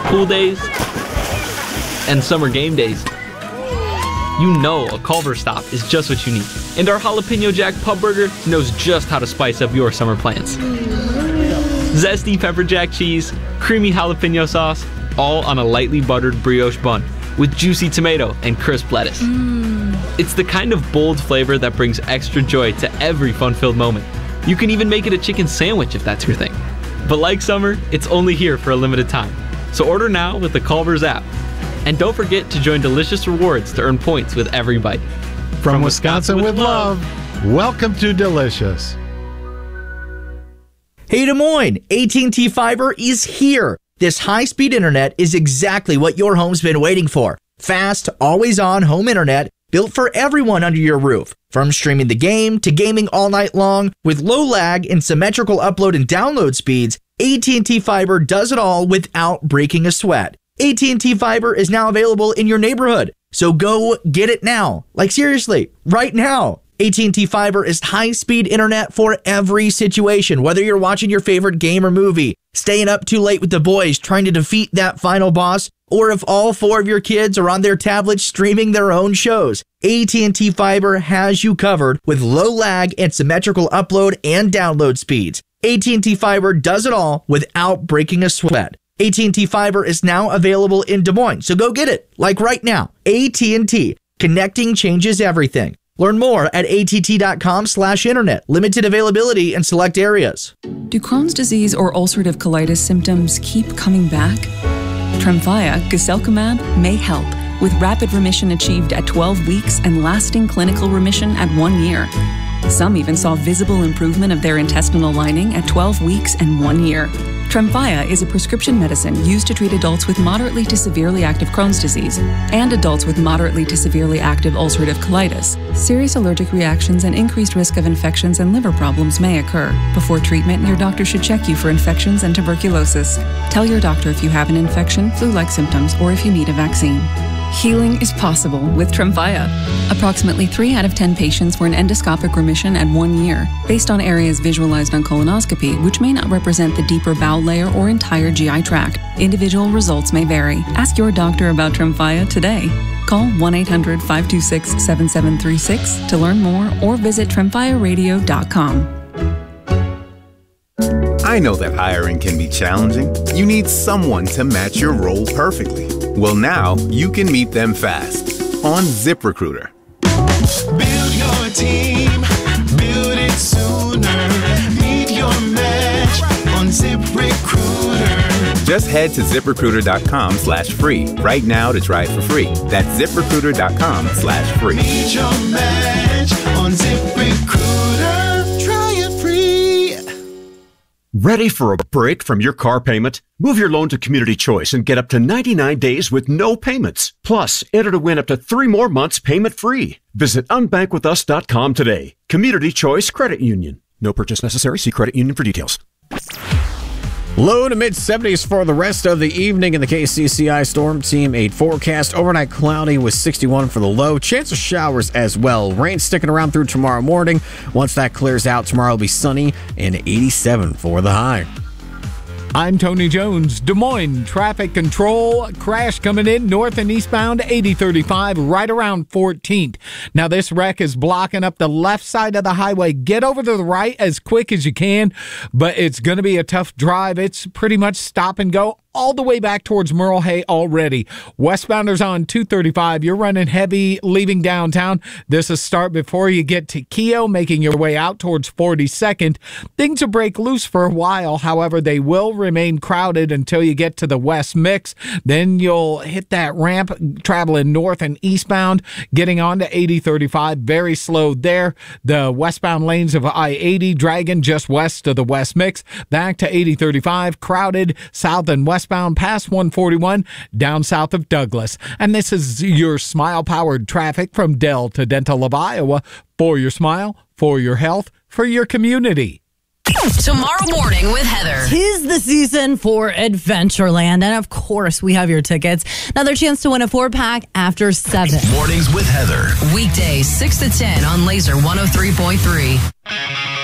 pool days, and summer game days, you know a Culver stop is just what you need. And our Jalapeno Jack Pub Burger knows just how to spice up your summer plans. Zesty pepper jack cheese, creamy jalapeno sauce, all on a lightly buttered brioche bun with juicy tomato and crisp lettuce. It's the kind of bold flavor that brings extra joy to every fun-filled moment. You can even make it a chicken sandwich if that's your thing. But like summer, it's only here for a limited time. So order now with the Culver's app. And don't forget to join Delicious Rewards to earn points with every bite. From Wisconsin with love, welcome to Delicious. Hey Des Moines, AT&T Fiber is here. This high-speed internet is exactly what your home's been waiting for. Fast, always-on home internet built for everyone under your roof. From streaming the game to gaming all night long, with low lag and symmetrical upload and download speeds, AT&T Fiber does it all without breaking a sweat. AT&T Fiber is now available in your neighborhood, so go get it now. Like seriously, right now. AT&T Fiber is high-speed internet for every situation, whether you're watching your favorite game or movie, staying up too late with the boys trying to defeat that final boss, or if all 4 of your kids are on their tablets streaming their own shows. AT&T Fiber has you covered with low lag and symmetrical upload and download speeds. AT&T Fiber does it all without breaking a sweat. AT&T Fiber is now available in Des Moines, so go get it, like right now. AT&T, connecting changes everything. Learn more at att.com/internet. Limited availability in select areas. Do Crohn's disease or ulcerative colitis symptoms keep coming back? Tremfya, guselkumab, may help, with rapid remission achieved at 12 weeks and lasting clinical remission at 1 year. Some even saw visible improvement of their intestinal lining at 12 weeks and 1 year. Tremfya is a prescription medicine used to treat adults with moderately to severely active Crohn's disease and adults with moderately to severely active ulcerative colitis. Serious allergic reactions and increased risk of infections and liver problems may occur. Before treatment, your doctor should check you for infections and tuberculosis. Tell your doctor if you have an infection, flu-like symptoms, or if you need a vaccine. Healing is possible with Tremfya. Approximately 3 out of 10 patients were in endoscopic remission at 1 year, based on areas visualized on colonoscopy, which may not represent the deeper bowel layer or entire GI tract. Individual results may vary. Ask your doctor about Tremfya today. Call 1-800-526-7736 to learn more or visit tremfyaradio.com. I know that hiring can be challenging. You need someone to match your role perfectly. Well, now you can meet them fast on ZipRecruiter. Build your team, build it sooner. Meet your match on ZipRecruiter. Just head to ZipRecruiter.com/free right now to try it for free. That's ZipRecruiter.com/free. Meet your match on ZipRecruiter. Try it free. Ready for a break from your car payment? Move your loan to Community Choice and get up to 99 days with no payments. Plus, enter to win up to 3 more months payment-free. Visit unbankwithus.com today. Community Choice Credit Union. No purchase necessary. See credit union for details. Low to mid-70s for the rest of the evening in the KCCI Storm Team 8 forecast. Overnight cloudy with 61 for the low. Chance of showers as well. Rain sticking around through tomorrow morning. Once that clears out, tomorrow will be sunny and 87 for the high. I'm Tony Jones. Des Moines traffic control. Crash coming in north and eastbound 8035 right around 14th. Now this wreck is blocking up the left side of the highway. Get over to the right as quick as you can, but it's going to be a tough drive. It's pretty much stop and go all the way back towards Merle Hay already. Westbounders on 235. You're running heavy leaving downtown. This is start before you get to Keogh, making your way out towards 42nd. Things will break loose for a while. However, they will remain crowded until you get to the West Mix. Then you'll hit that ramp traveling north and eastbound, getting on to 8035. Very slow there. The westbound lanes of I-80 dragging just west of the West Mix. Back to 8035, crowded south and westbound past 141, down south of Douglas. And this is your smile-powered traffic from Dell to Dental of Iowa. For your smile, for your health, for your community. Tomorrow morning with Heather. 'Tis the season for Adventureland, and of course, we have your tickets. Another chance to win a 4-pack after 7. Mornings with Heather. Weekdays 6 to 10 on Laser 103.3.